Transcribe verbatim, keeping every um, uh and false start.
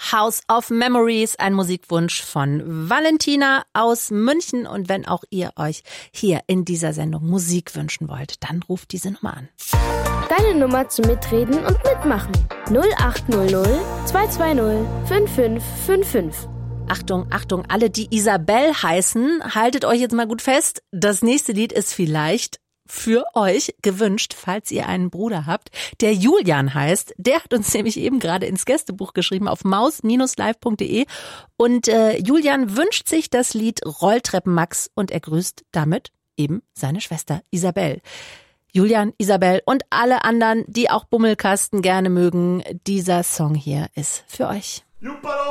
House of Memories, ein Musikwunsch von Valentina aus München. Und wenn auch ihr euch hier in dieser Sendung Musik wünschen wollt, dann ruft diese Nummer an. Deine Nummer zum Mitreden und Mitmachen. null acht null null zwei zwei null fünf fünf fünf fünf. Achtung, Achtung, alle, die Isabel heißen, haltet euch jetzt mal gut fest. Das nächste Lied ist vielleicht für euch gewünscht, falls ihr einen Bruder habt, der Julian heißt. Der hat uns nämlich eben gerade ins Gästebuch geschrieben auf maus Bindestrich live Punkt de und äh, Julian wünscht sich das Lied Rolltreppen Max und er grüßt damit eben seine Schwester Isabel. Julian, Isabel und alle anderen, die auch Bummelkasten gerne mögen, dieser Song hier ist für euch.